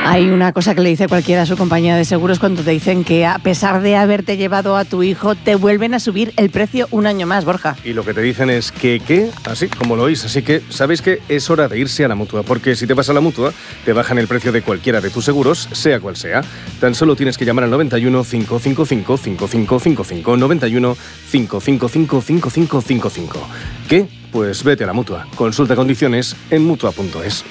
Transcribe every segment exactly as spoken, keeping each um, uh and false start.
Hay una cosa que le dice cualquiera a su compañía de seguros cuando te dicen que a pesar de haberte llevado a tu hijo, te vuelven a subir el precio un año más, Borja. Y lo que te dicen es que, ¿qué? Así como lo oís. Así que, ¿sabéis que es hora de irse a la Mutua? Porque si te vas a la Mutua, te bajan el precio de cualquiera de tus seguros, sea cual sea. Tan solo tienes que llamar al noventa y uno, cinco cinco cinco, cinco cinco cinco cinco, noventa y uno, cinco cinco cinco, cinco cinco cinco cinco. ¿Qué? Pues vete a la Mutua. Consulta condiciones en mutua punto es.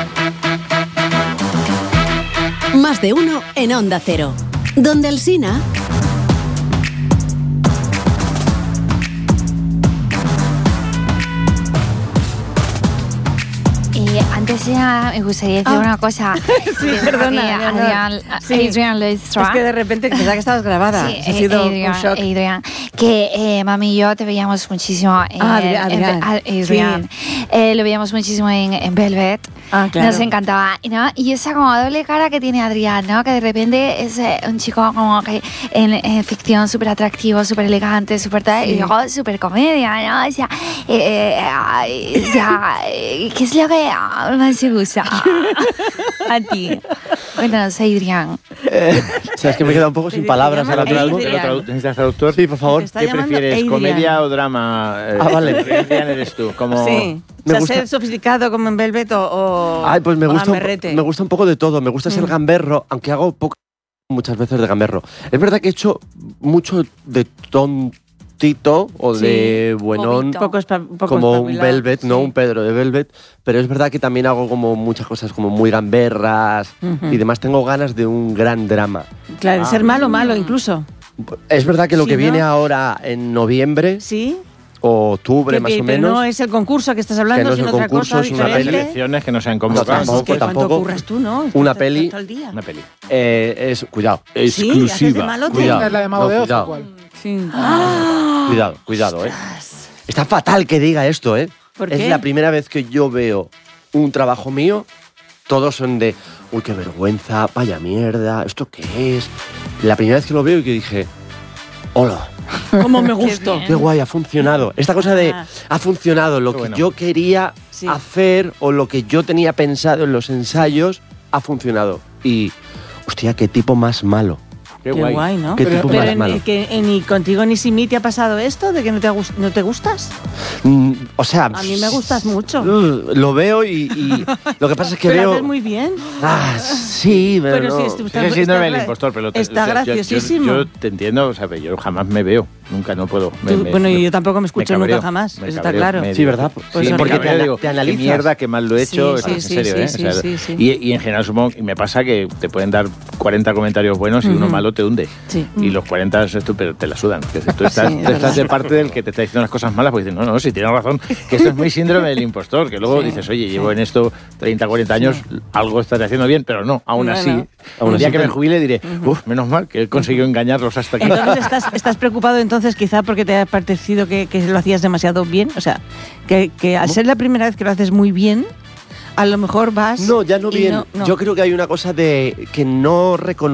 Más de uno en Onda Cero. Donde Alsina... Eh, antes ya me gustaría decir Ah. una cosa. Sí, perdona, Adrián, sí. Adrián Leistra. Es que de repente pensaba que estabas grabada. Sí, Ha sido Adrián, un shock. Adrián, que eh, mami y yo te veíamos muchísimo en, Ah, Adrián, en- Adrián. Adrián. Sí. Eh, lo veíamos muchísimo en, en Velvet. Ah, claro. Nos encantaba, ¿no? Y esa como doble cara que tiene Adrián, ¿no? Que de repente es eh, un chico como que en, en ficción súper atractivo, súper elegante, súper tal, y luego súper comedia, ¿no? O sea, eh, eh, o sea, eh, ¿qué es lo que más te gusta a ti? Cuéntanos, Adrián. Eh, o sea, es que me he quedado un poco sin Te- palabras te ahora llaman mismo. Adrián. Pero tradu- ¿Necesitas traductor? Sí, por favor. Te está ¿Qué llamando prefieres, Adrián. comedia o drama? Eh, Ah, vale. ¿Qué Adrián eres tú? Como... Sí. O Me sea, gusta- ser sofisticado como en Velvet o, o Ay, pues me o gusta, un, gamberrete. me gusta un poco de todo. Me gusta ser Mm. gamberro, aunque hago poco, muchas veces de gamberro. Es verdad que he hecho mucho de tontito o Sí. de buenón, Bobito. Poco espa- poco como un espabilado, Velvet, no sí. un Pedro de Velvet. Pero es verdad que también hago como muchas cosas como muy gamberras Ujú. y demás. Tengo ganas de un gran drama. Claro, Ah. ser malo, malo incluso. Es verdad que lo Sí, que ¿no? viene ahora en noviembre Sí. o octubre Que- más que- o pero menos. no es el concurso que estás Que hablando, no es sino el otra concurso, cosa es una Hay diferente. elecciones que no se han No, convocado. Ostras, es tampoco, que cuánto tampoco. curras tú, ¿no? Una Estás peli- todo el día. Una peli. Eh, es, cuidado. Sí, haces de malote. Cuidado. ¿Es la de Mago No, de Oz cuidado. o cuál? Sí. Cuidado, cuidado, ¿eh? Está fatal que diga esto, ¿eh? ¿Por es qué? la primera vez que yo veo un trabajo mío, todos son de, uy, qué vergüenza, vaya mierda, ¿esto qué es? La primera vez que lo veo y que dije, hola, Cómo me gustó. bien. qué guay, ha funcionado. Esta cosa de, Ah. ha funcionado, lo Qué que bueno. yo quería Sí. hacer o lo que yo tenía pensado en los ensayos, ha funcionado. Y, hostia, qué tipo más malo. Qué, Qué guay. guay, ¿no? Qué pero tipo pero más en- malo. que en- ni contigo ni sin mí te ha pasado esto de que no te, gus- no te gustas. Mm, o sea... A mí me gustas mucho. uh, Lo veo y, y lo que pasa es que Pero veo... haces muy bien. Ah, sí, pero, Pero no. sí, estu- Sigue siendo Está el gra- impostor, pero... te- está o sea, yo- yo- graciosísimo. Yo, te entiendo, o sea, pero yo jamás me veo. Nunca, no puedo. Me- Tú- me- bueno, me- yo tampoco me escucho me nunca cabreo, jamás, me eso está cabreo, claro. me Sí, digo, ¿verdad? Pues sí, me porque te, cabreo, digo, te qué analizas. mierda, qué mal lo he Sí, hecho, sí, en sí, serio, sí, ¿eh? sí, O sea, sí, sí. Y, y en general supongo, y me pasa que te pueden dar cuarenta comentarios buenos y uno Ujú. malo te hunde. Sí. Y los cuarenta es tú, pero te la sudan. Que tú estás, Sí, es tú estás verdad. de parte del que te está diciendo las cosas malas, porque dices, no, no, si tienes razón, que esto es muy síndrome del impostor, que luego Sí, dices, oye, sí. llevo en esto treinta, cuarenta años, algo estaré haciendo bien, pero no, aún No, así, no. Aún el día así que te- me jubile diré, uff, menos mal que he conseguido engañarlos hasta aquí. Entonces estás, estás preocupado entonces quizá porque te ha parecido que, que lo hacías demasiado bien. O sea, que, que al ser la primera vez que lo haces muy bien, a lo mejor vas... No, ya no y bien. no- no. Yo creo que hay una cosa de que no reconozco